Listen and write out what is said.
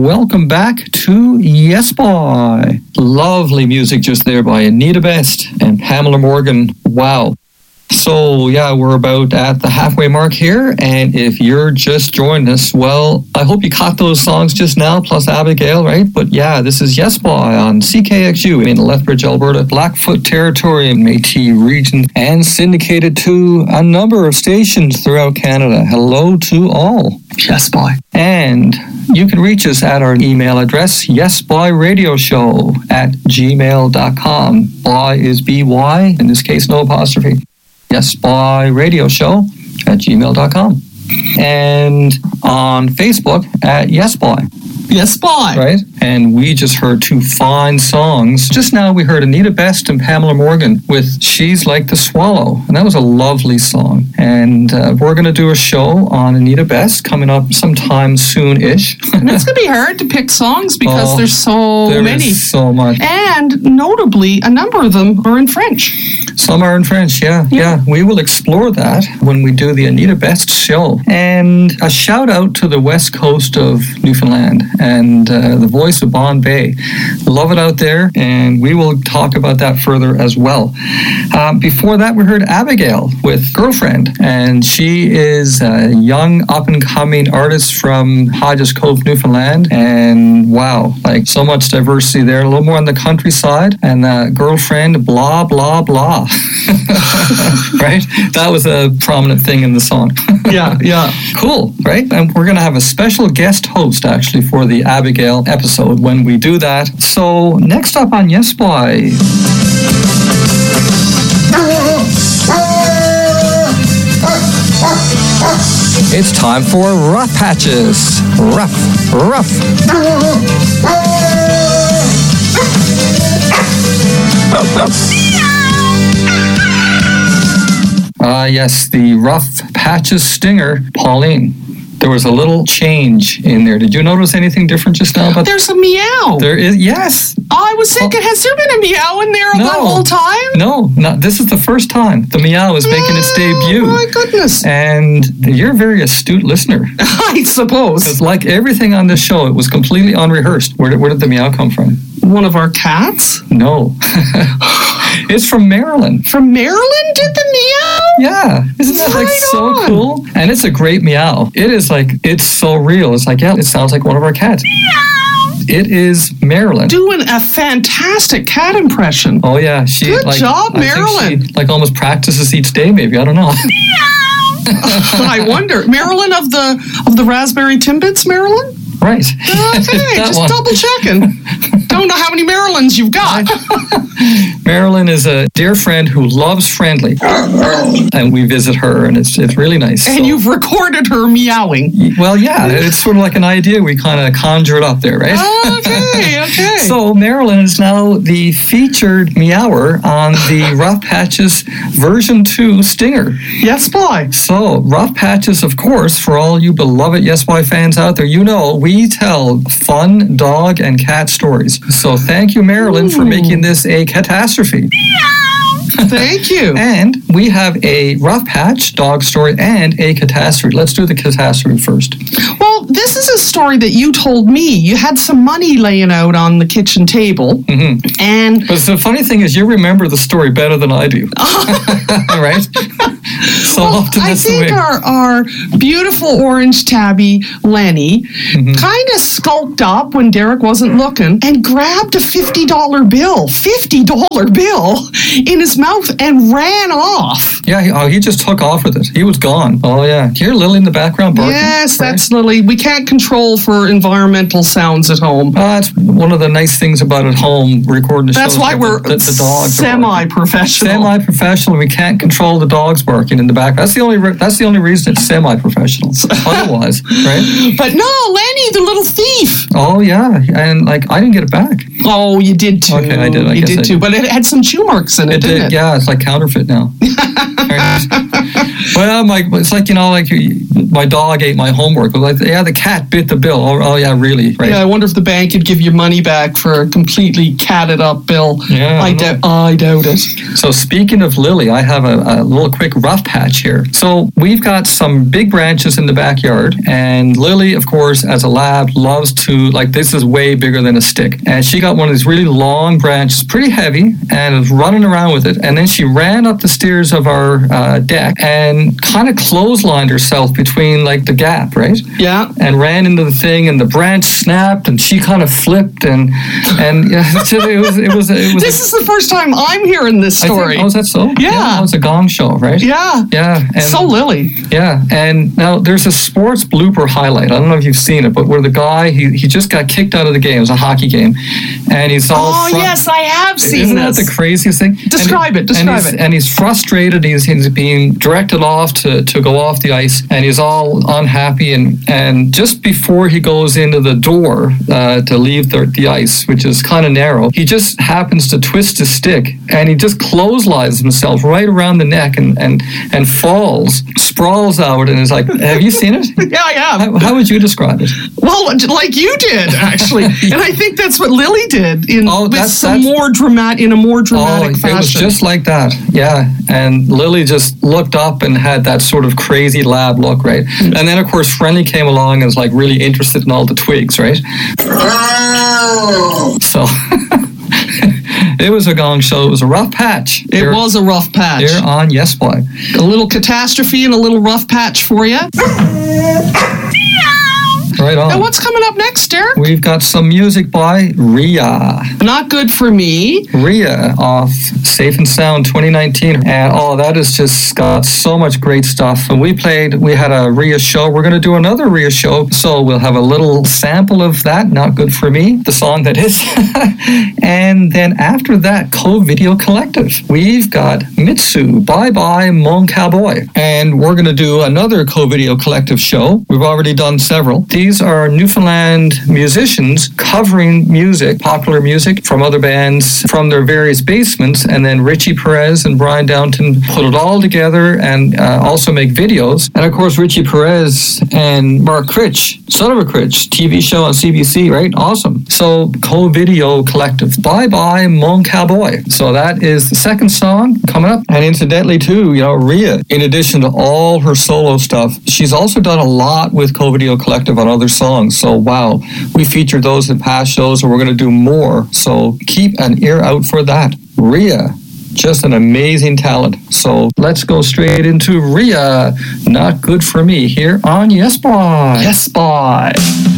welcome back to Yes Boy. Lovely music just there by Anita Best and Pamela Morgan. Wow. So, yeah, we're about at the halfway mark here, and if you're just joining us, well, I hope you caught those songs just now, plus Abigail, right? But yeah, this is Yes Boy on CKXU in Lethbridge, Alberta, Blackfoot Territory, Métis region, and syndicated to a number of stations throughout Canada. Hello to all. Yes Boy. And you can reach us at our email address, yesboyradioshow@gmail.com. Boy is B-Y, in this case, no apostrophe. yesboyradioshow@gmail.com. And on Facebook at Yes Boy. Yes Boy. Right? And we just heard two fine songs. Just now we heard Anita Best and Pamela Morgan with She's Like the Swallow. And that was a lovely song. And we're going to do a show on Anita Best coming up sometime soon-ish. And it's going to be hard to pick songs because there's so many. There is so much. And notably, a number of them are in French. Some are in French, yeah. We will explore that when we do the Anita Best show. And a shout out to the west coast of Newfoundland and the voice of Bombay. Love it out there, and we will talk about that further as well. Before that, we heard Abigail with Girlfriend, and she is a young up-and-coming artist from Hodges Cove, Newfoundland, and wow, like so much diversity there. A little more on the countryside, and Girlfriend, blah, blah, blah. Right? That was a prominent thing in the song. Yeah. Cool, right? And we're going to have a special guest host, actually, for the Abigail episode when we do that. So, next up on Yes Boy. It's time for Rough Patches. Rough. Yes, the Rough Patches stinger, Pauline. There was a little change in there. Did you notice anything different just now? There's a meow. There is, yes. I was thinking, has there been a meow in there that whole time? No, this is the first time. The meow is making its debut. Oh, my goodness. And you're a very astute listener. I suppose. Because like everything on this show, it was completely unrehearsed. Where did the meow come from? One of our cats? No. It's from Maryland. From Maryland did the meow? Yeah. Isn't that so cool? And it's a great meow. It is it's so real. It's like, yeah, it sounds like one of our cats. Meow. It is Maryland. Doing a fantastic cat impression. Oh, yeah. Good job, Maryland. She almost practices each day, maybe. I don't know. I wonder. Maryland of the Raspberry Timbits, Maryland? Right. Okay, just double checking. Don't know how many Marylands you've got. Marilyn is a dear friend who loves Friendly, and we visit her, and it's really nice. And you've recorded her meowing. Well, yeah, it's sort of like an idea we kind of conjure it up there, right? Okay. So Marilyn is now the featured meower on the Rough Patches version 2 stinger. Yes, Boy. So Rough Patches, of course, for all you beloved Yes Boy fans out there, we tell fun dog and cat stories. So thank you, Marilyn, for making this a catastrophe. Thank you. And we have a Rough Patch dog story and a catastrophe. Let's do the catastrophe first. Well, this is a story that you told me. You had some money laying out on the kitchen table. Mm-hmm. But the funny thing is you remember the story better than I do. Right? So often I think our beautiful orange tabby, Lenny, kind of skulked up when Derek wasn't looking and grabbed a $50 bill in his mouth and ran off. Yeah, he just took off with it. He was gone. Oh, yeah. Do you hear Lily in the background barking? Yes, that's Lily. We can't control for environmental sounds at home. That's one of the nice things about at home recording the show. That's why we're the dogs semi-professional. Semi-professional. We can't control the dogs barking in the back. That's the only reason it's semi-professional. Otherwise, right? But no, Lenny, the little thief. Oh, yeah. And I didn't get it back. Oh, you did too. Okay, I did. I you guess did I too. did. But it had some chew marks in it, didn't it? Yeah, it's like counterfeit now. Well, it's like, my dog ate my homework. Like, yeah, the cat bit the bill. Oh yeah, really? Right. Yeah, I wonder if the bank would give you money back for a completely catted up bill. Yeah, I doubt it. So speaking of Lily, I have a little quick rough patch here. So we've got some big branches in the backyard, and Lily, of course, as a lab, loves to, this is way bigger than a stick. And she got one of these really long branches, pretty heavy, and was running around with it. And then she ran up the stairs of our deck and kind of clotheslined herself between the gap, right? Yeah. And ran into the thing, and the branch snapped, and she kind of flipped, and yeah, it was. This is the first time I'm hearing this story. Is that so? Yeah. It was a Gong Show, right? Yeah. Yeah. And, so Lily. Yeah. And now there's a sports blooper highlight. I don't know if you've seen it, but where the guy, he just got kicked out of the game. It was a hockey game. And he's all... Oh, yes, I have seen Isn't this. that the craziest thing? Describe it. And he's frustrated. He's being directed off to go off the ice, and he's all unhappy. And just before he goes into the door to leave the ice, which is kind of narrow, he just happens to twist his stick, and he just clotheslines himself right around the neck and falls, sprawls out, and is like, have you seen it? Yeah, I have. How would you describe it? Well, like you did, actually. And I think that's what Lily did in a more dramatic fashion. It was just like that, yeah. And Lily just looked up and had that sort of crazy lab look, right? And then, of course, Friendly came along and was really interested in all the twigs, right? So... It was a Gong Show. It was a rough patch. It was a rough patch. Here on Yes Boy. A little catastrophe and a little rough patch for you. Right on. And what's coming up next, Derek? We've got some music by Ria. Not good for me. Ria off Safe and Sound 2019. And that has just got so much great stuff. And we had a Ria show. We're going to do another Ria show. So we'll have a little sample of that. Not good for me. The song that is. And then after that, Co-Video Collective. We've got Mitsu, Bye Bye Mon Cowboy. And we're going to do another Co-Video Collective show. We've already done several. These are Newfoundland musicians covering popular music from other bands from their various basements, and then Richie Perez and Brian Downton put it all together and also make videos. And of course, Richie Perez and Mark Critch, Son of a Critch, TV show on CBC, right? Awesome. So, Co-Video Collective, Bye Bye Mon Cowboy. So that is the second song coming up. And incidentally, too, Ria, in addition to all her solo stuff, she's also done a lot with Co-Video Collective on other songs. So, wow, we featured those in past shows, and we're going to do more. So keep an ear out for that. Ria, just an amazing talent. So let's go straight into Ria, Not Good For Me, here on Yes Boy. Yes Boy.